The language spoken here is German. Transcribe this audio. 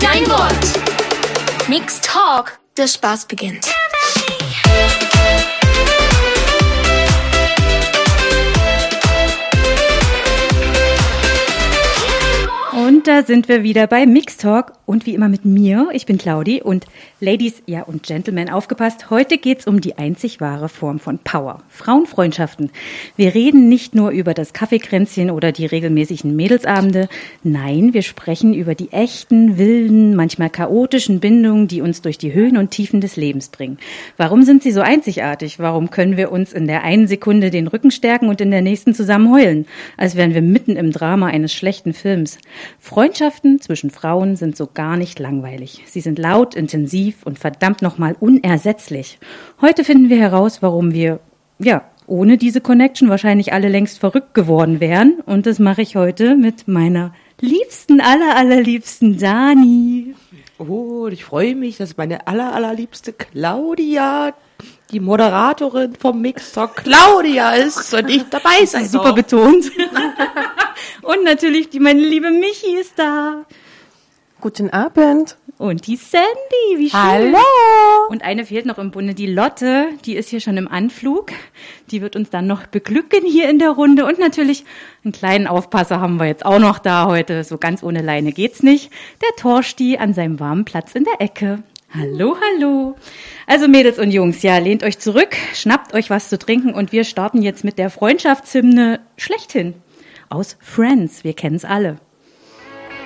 dein Wort. Mixed Talk, der Spaß beginnt. Und da sind wir wieder bei Mixed Talk und wie immer mit mir. Ich bin Claudi und Ladies, ja und Gentlemen, aufgepasst. Heute geht's um die einzig wahre Form von Power. Frauenfreundschaften. Wir reden nicht nur über das Kaffeekränzchen oder die regelmäßigen Mädelsabende. Nein, wir sprechen über die echten, wilden, manchmal chaotischen Bindungen, die uns durch die Höhen und Tiefen des Lebens bringen. Warum sind sie so einzigartig? Warum können wir uns in der einen Sekunde den Rücken stärken und in der nächsten zusammen heulen? Als wären wir mitten im Drama eines schlechten Films. Freundschaften zwischen Frauen sind so gar nicht langweilig. Sie sind laut, intensiv und verdammt nochmal unersetzlich. Heute finden wir heraus, warum wir, ohne diese Connection wahrscheinlich alle längst verrückt geworden wären. Und das mache ich heute mit meiner liebsten, allerliebsten Dani. Oh, ich freue mich, dass meine allerliebste Claudia, die Moderatorin vom Mixed Talk Claudia ist und ich dabei sein Super darf. betont. Und natürlich meine liebe Michi ist da. Guten Abend. Und die Sandy, wie schön. Hallo. Und eine fehlt noch im Bunde, die Lotte, die ist hier schon im Anflug. Die wird uns dann noch beglücken hier in der Runde. Und natürlich einen kleinen Aufpasser haben wir jetzt auch noch da heute. So ganz ohne Leine geht's nicht. Der Torsti an seinem warmen Platz in der Ecke. Hallo, hallo. Also Mädels und Jungs, ja, lehnt euch zurück, schnappt euch was zu trinken und wir starten jetzt mit der Freundschaftshymne schlechthin. Aus Friends, wir kennen's alle.